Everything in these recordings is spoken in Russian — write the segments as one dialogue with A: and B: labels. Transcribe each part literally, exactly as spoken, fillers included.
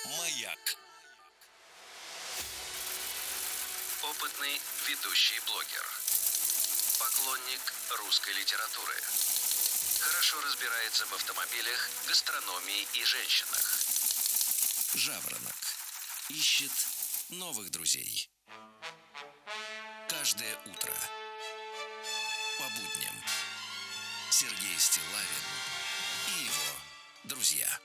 A: Маяк.
B: Опытный ведущий блогер. Поклонник русской литературы. Хорошо разбирается в автомобилях, гастрономии и женщинах.
A: Жаворонок. Ищет новых друзей. Каждое утро. По будням. Сергей Стиллавин и его друзья.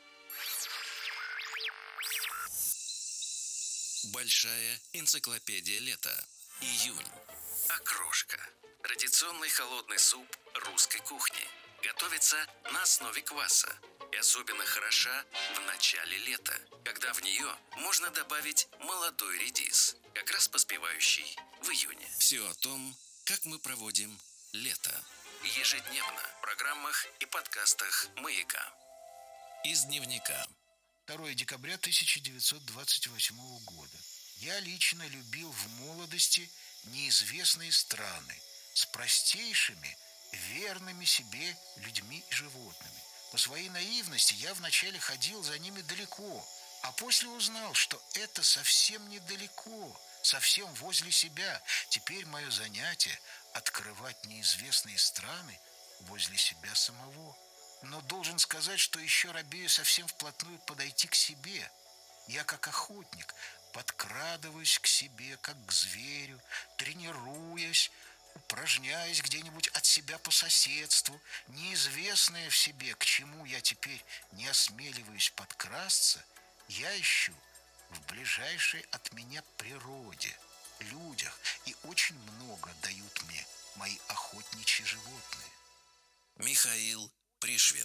A: Большая энциклопедия лета. Июнь.
B: Окрошка. Традиционный холодный суп русской кухни. Готовится на основе кваса. И особенно хороша в начале лета, когда в нее можно добавить молодой редис, как раз поспевающий в июне.
A: Все о том, как мы проводим лето.
B: Ежедневно в программах и подкастах «Маяка».
A: Из дневника.
C: второе декабря тысяча девятьсот двадцать восьмого года. Я лично любил в молодости неизвестные страны с простейшими, верными себе людьми и животными. По своей наивности я вначале ходил за ними далеко, а после узнал, что это совсем недалеко, совсем возле себя. Теперь мое занятие – открывать неизвестные страны возле себя самого. Но должен сказать, что еще робею совсем вплотную подойти к себе. Я, как охотник, подкрадываюсь к себе, как к зверю, тренируясь, упражняясь где-нибудь от себя по соседству, неизвестное в себе, к чему я теперь не осмеливаюсь подкрасться, я ищу в ближайшей от меня природе, людях, и очень много дают мне мои охотничьи животные.
A: Михаил Пришвин.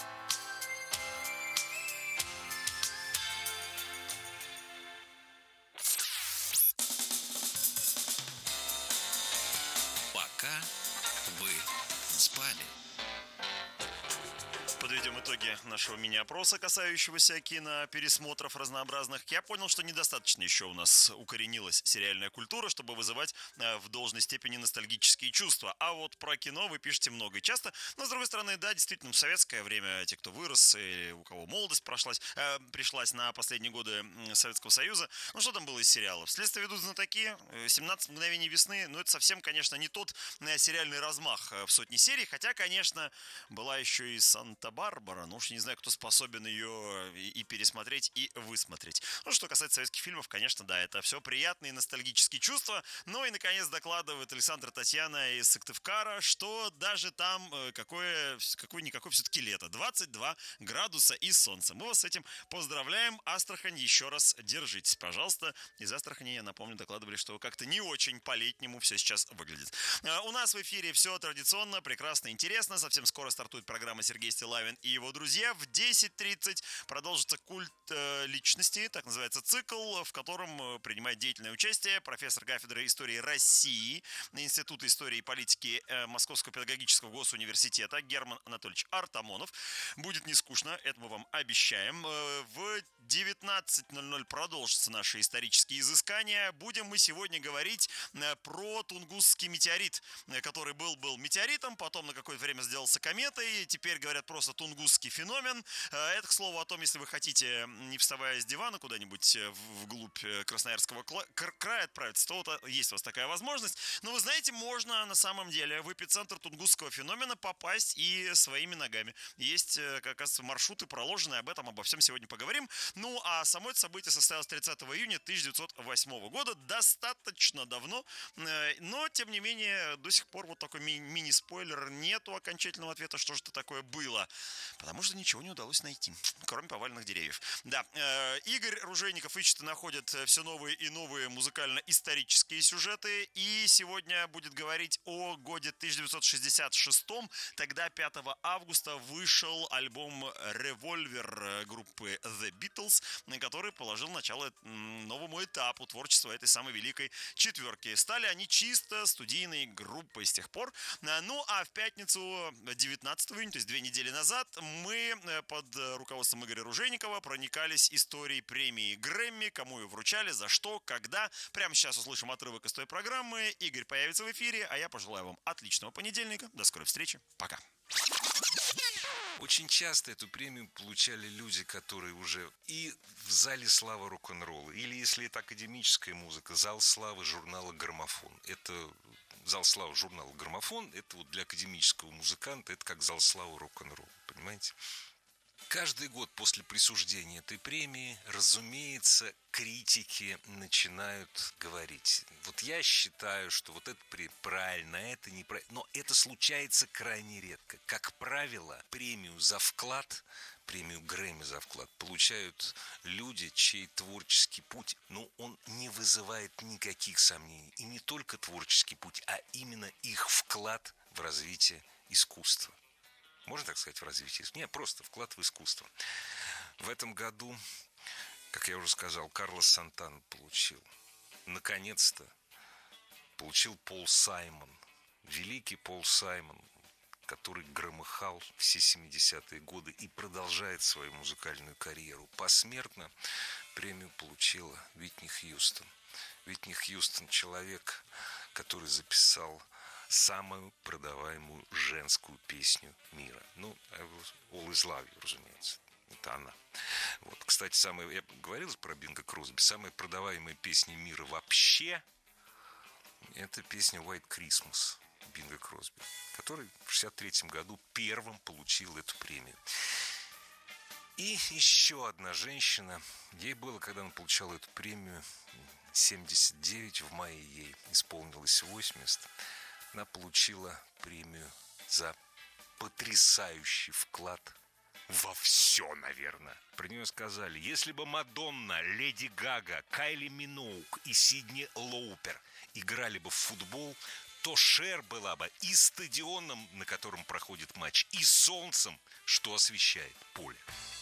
A: Пока вы спали.
D: Подведем итоги нашего мини-опроса, касающегося кинопересмотров разнообразных. Я понял, что недостаточно еще у нас укоренилась сериальная культура, чтобы вызывать э, в должной степени ностальгические чувства. А вот про кино вы пишете много и часто. Но, с другой стороны, да, действительно, в советское время те, кто вырос, или у кого молодость прошлась, э, пришлась на последние годы Советского Союза, ну что там было из сериалов? «Следствие ведут знатоки», «семнадцать мгновений весны», ну это совсем, конечно, не тот э, сериальный размах в сотни серий, хотя, конечно, была еще и «Санта-Барбара», ну уж не знаю, кто способен ее и, и пересмотреть, и высмотреть. Ну, что касается советских фильмов, конечно, да, это все приятные ностальгические чувства. Ну и, наконец, докладывает Александра Татьяна из Сыктывкара, что даже там какое, какое-никакое все-таки лето. двадцать два градуса и солнце. Мы вас с этим поздравляем. Астрахань, еще раз держитесь, пожалуйста. Из Астрахани, я напомню, докладывали, что как-то не очень по-летнему все сейчас выглядит. У нас в эфире все традиционно, прекрасно, интересно. Совсем скоро стартует программа «Сергей Стиллавин и его друзья». В десять тридцать продолжится «Культ э, личности», так называется цикл, в котором принимает деятельное участие профессор кафедры истории России Института истории и политики э, Московского педагогического госуниверситета Герман Анатольевич Артамонов. Будет не скучно, это мы вам обещаем. Э, в девятнадцать ноль ноль продолжатся наши исторические изыскания. Будем мы сегодня говорить э, про Тунгусский метеорит, э, который был-был метеоритом, потом на какое-то время сделался кометой, теперь говорят просто тунгусский феномен. Это, к слову, о том, если вы хотите, не вставая с дивана куда-нибудь вглубь Красноярского края отправиться, то вот есть у вас такая возможность. Но вы знаете, можно на самом деле в эпицентр тунгусского феномена попасть и своими ногами. Есть, как оказывается, маршруты проложенные, об этом, обо всем сегодня поговорим. Ну, а само это событие состоялось тридцатого июня тысяча девятьсот восьмого года, достаточно давно, но, тем не менее, до сих пор вот такой ми- мини-спойлер, нету окончательного ответа, что же это такое было. Потому что ничего не удалось найти, кроме поваленных деревьев. Да, э, Игорь Ружейников ищет и находит все новые и новые музыкально-исторические сюжеты. И сегодня будет говорить о годе тысяча девятьсот шестьдесят шестом. Тогда, пятого августа, вышел альбом «Револьвер» группы The Beatles, который положил начало новому этапу творчества этой самой великой четверки. Стали они чисто студийной группой с тех пор. Ну, а в пятницу, девятнадцатого июня, то есть две недели назад, мы под руководством Игоря Ружейникова проникались историей премии Грэмми, кому ее вручали, за что, когда. Прямо сейчас услышим отрывок из той программы. Игорь появится в эфире, а я пожелаю вам отличного понедельника. До скорой встречи. Пока.
E: Очень часто эту премию получали люди, которые уже и в зале славы рок-н-ролла, или, если это академическая музыка, зал славы журнала «Граммофон». Это зал славы журнала «Граммофон», это вот для академического музыканта, это как зал славы рок-н-ролла, понимаете? Каждый год после присуждения этой премии, разумеется, критики начинают говорить: вот я считаю, что вот это правильно, а это неправильно. Но это случается крайне редко. Как правило, премию за вклад, премию Грэмми за вклад получают люди, чей творческий путь, ну, он не вызывает никаких сомнений. И не только творческий путь, а именно их вклад в развитие искусства. Можно так сказать, в развитии? Нет, просто вклад в искусство. В этом году, как я уже сказал, Карлос Сантана получил. Наконец-то получил Пол Саймон. Великий Пол Саймон, который громыхал все семидесятые годы и продолжает свою музыкальную карьеру. Посмертно премию получила Уитни Хьюстон. Уитни Хьюстон – человек, который записал самую продаваемую женскую песню мира. Ну, All Is Love You, разумеется. Это она. Вот, кстати, самая, я говорил про Бинго Кросби, самая продаваемая песня мира вообще — это песня White Christmas Бинго Кросби, который в шестьдесят третьем году первым получил эту премию. И еще одна женщина, ей было, когда она получала эту премию, семьдесят девять, в мае ей исполнилось восемьдесят. Она получила премию за потрясающий вклад во все, наверное. Про нее сказали: если бы Мадонна, Леди Гага, Кайли Миноуг и Сидни Лоупер играли бы в футбол, то Шер была бы и стадионом, на котором проходит матч, и солнцем, что освещает поле.